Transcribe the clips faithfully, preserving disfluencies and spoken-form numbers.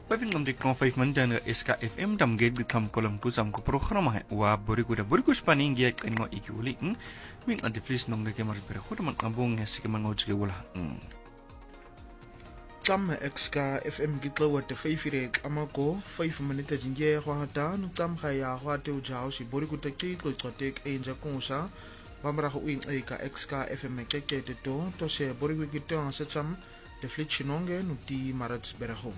Pagpingon di kong five man dyan S K F M damgate gitam kolam kusam ko programa wa boriku da boriku spaning giyak kango ikuli ming antiflis nong gake mar bere khod man abong ya sike man ngojge wala Tam X K F M gitlo wa te five re amako five minute jinge khwa ta nu tam khaya khwa te ujao si boriku te ki ko tek enja konsa Wamra ho wing e ka X K F M ke ke te to to se boriku kitto an se cham te flichinonge nu ti marat bere ho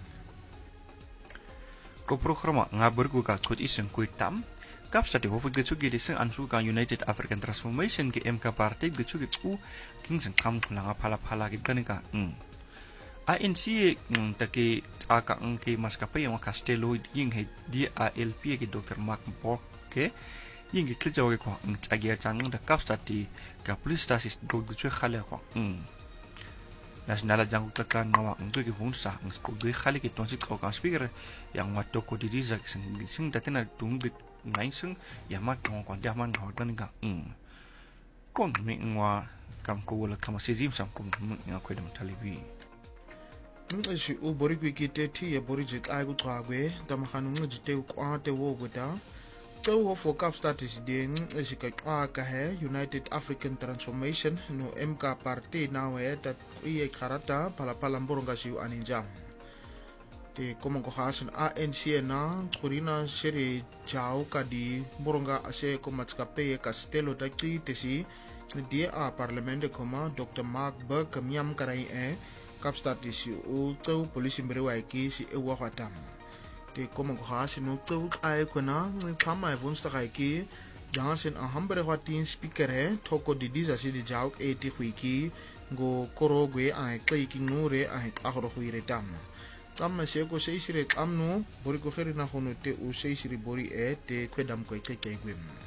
Ko programa nga boriku ka khod isen kuitam kapsa te hofu getsu gi disen ansu ka United African Transformation ke M K party getsu gi u kingsen kam langa phala phala gi kanika A N C take aka ang ke maskapai ang Castello ying he D A L P ke Doctor Mark Borke ying ke klitsa wage ko ang tsagia chang da kapsa ti ka police stasis do getsu khale ko Nasional jang utlakan ngawa ang tuki hunsa ang sko dui khali ki tonsik ko ka speaker yang wato ko di rizak sing sing datina tunggit ngain sing yamat ko ko diaman ko kan ka um kon mi ngwa kam ko wala kama sezim sam ko nga ko dem talibi Ngishi u bori ku ki te ti ya bori jit ai ku twa gwe da ma khanu ngi te ku a te wo go da Tau ho for cap status din is ka ka he United African Transformation no M K party na we dat i karata pala pala mboronga si aninjam te como ko hasan A N C na kurina seri jao ka di mboronga ase ko matskape Castello da ki te si dia a parlamente koma Doctor Mark Burke miam karai e cap status u tau police mbere ki si e wa khatam te como ko hasin no tau ai ko na ngi phama e bunsta kai ki jangasen a hambere watin speaker he thoko di diza si di jauk e ti khuiki go korogwe ai kai ki ngure ai ahro khuire tam tam se ko se isire amno bori ko kherina hono te u se isire bori e te kwedam ko kai kai gwem